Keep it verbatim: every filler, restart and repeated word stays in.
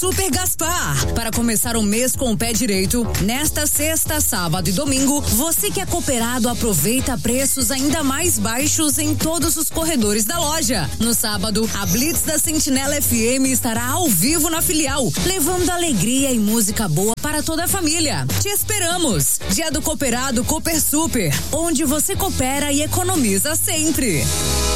Super Gaspar. Para começar o mês com o pé direito, nesta sexta, sábado e domingo, você que é cooperado aproveita preços ainda mais baixos em todos os corredores da loja. No sábado, a Blitz da Sentinela F M estará ao vivo na filial, levando alegria e música boa para toda a família. Te esperamos! Dia do Cooperado Cooper Super, onde você coopera e economiza sempre.